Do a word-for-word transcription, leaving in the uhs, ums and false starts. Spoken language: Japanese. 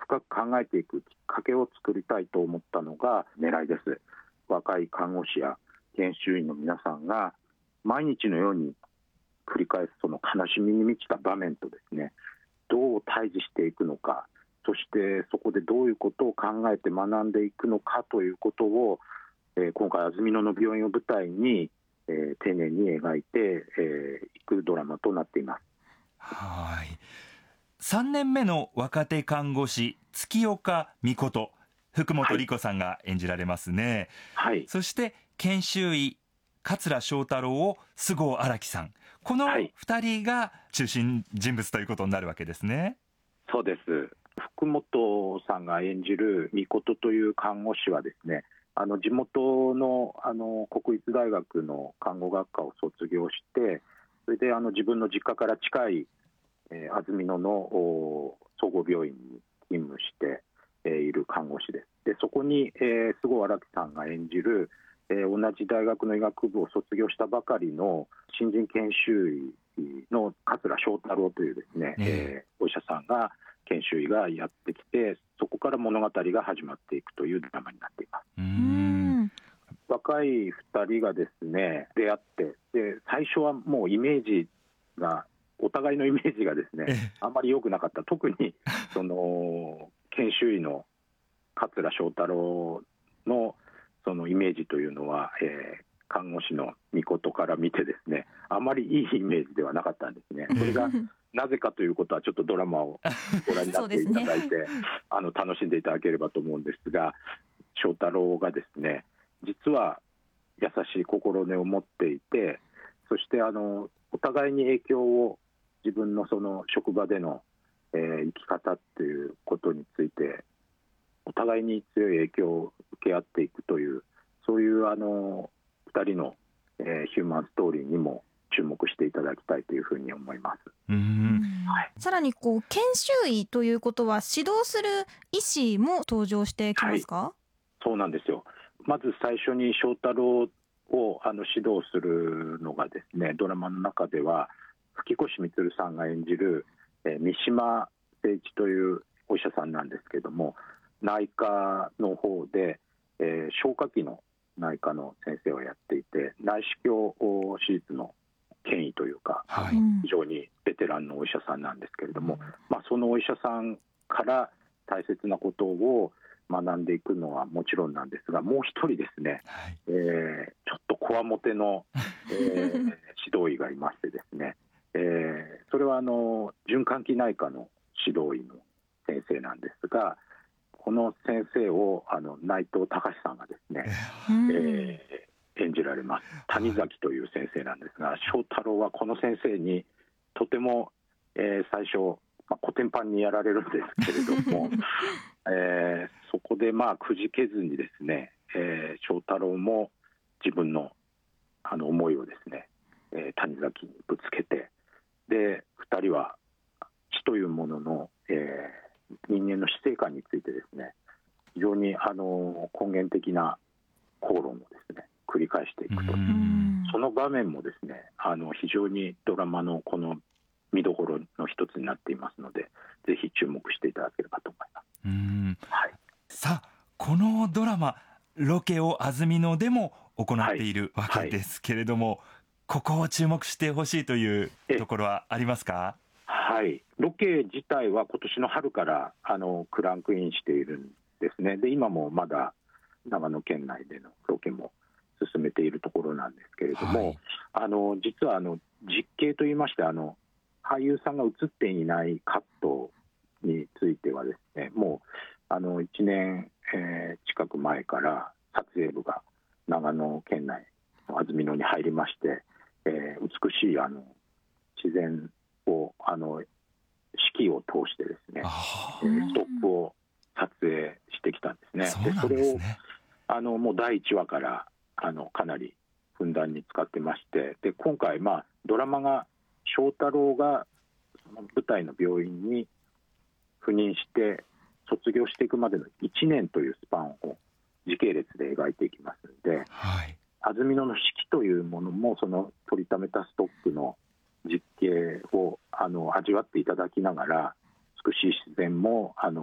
深く考えていくきっかけを作りたいと思ったのが狙いです。若い看護師や研修医の皆さんが毎日のように繰り返すその悲しみに満ちた場面とですね、どう対峙していくのか、そしてそこでどういうことを考えて学んでいくのかということを、えー、今回安曇野の病院を舞台に、えー、丁寧に描いてい、えー、くドラマとなっています。 はい。さんねんめの若手看護師月岡美琴、福本莉子さんが演じられますね。 はい、 そして研修医桂翔太郎を菅生荒木さん、このふたりが中心人物ということになるわけですね。 そうです。福本さんが演じる美琴という看護師はですね、あの地元 の, あの国立大学の看護学科を卒業して、それであの自分の実家から近い、えー、安曇野の総合病院に勤務して、えー、いる看護師です。でそこに、えー、菅生荒木さんが演じる、えー、同じ大学の医学部を卒業したばかりの新人研修医の桂翔太郎というですね、ねえー、お医者さんが研修医がやってきて、そこから物語が始まっていくというドラマになっています。 うーん、 若いふたりがですね出会って、で最初はもうイメージがお互いのイメージがですねあまり良くなかった。特にその研修医の桂翔太郎のそのイメージというのは、えー、看護師の美琴から見てですねあまりいいイメージではなかったんですね。それがなぜかということはちょっとドラマをご覧になっていただいて、ね、あの楽しんでいただければと思うんですが、翔太郎がですね実は優しい心根を持っていて、そしてあのお互いに影響を自分のその職場での、えー、生き方っていうことについてお互いに強い影響を受け合っていくという、そういうあのふたりの、えー、ヒューマンストーリーにも注目していただきたいというふうに思います。 うーん、 はい、さらにこう研修医ということは指導する医師も登場してきますか？ はい、そうなんですよ。まず最初に翔太郎をあの指導するのがですね、ドラマの中では吹越光さんが演じる、えー、三島誠一というお医者さんなんですけども、内科の方で、えー、消化器の内科の先生をやっていて、内視鏡手術の権威というか、はい、非常にベテランのお医者さんなんですけれども、うん、まあ、そのお医者さんから大切なことを学んでいくのはもちろんなんですが、もう一人ですね、はい、えー、ちょっとこわもての、えー、指導医がいましてですね、えー、それはあの循環器内科の指導医の先生なんですが、この先生をあの内藤隆さんがですね、えー、演じられます。谷崎という先生なんですが、翔太郎はこの先生にとても、えー、最初、まあ、コテンパンにやられるんですけれども、えー、そこでまあくじけずにですね、えー、翔太郎も自分のあの思いをですね、えー、谷崎にぶつけて、でふたりは死というものの、えー人間の死生観についてですね、非常にあの根源的な口論をですね繰り返していくと、その場面もですねあの非常にドラマのこの見どころの一つになっていますので、ぜひ注目していただければと思います。 うーん、 はい、 さあこのドラマロケを安曇野でも行っているわけですけれども、はいはい、ここを注目してほしいというところはありますか？ はい、ロケ自体は今年の春からあのクランクインしているんですね。で今もまだ長野県内でのロケも進めているところなんですけれども、はい、あの実はあの実景といいまして、あの俳優さんが映っていないカットについてはですね、もうあのいちねん、えー、近く前から撮影部が長野県内の安曇野に入りまして、えー、美しいあの自然をあの四季を通してですね、ストップを撮影してきたんですね。 そうなんですね。 でそれをあのもうだいいちわからあのかなりふんだんに使ってまして、で今回、まあ、ドラマが翔太郎がその舞台の病院に赴任して卒業していくまでのいちねんというスパンを時系列で描いていきますので、はい、安曇野の四季というものもその取りためたストックの実景をあの味わっていただきながら、美しい自然もあの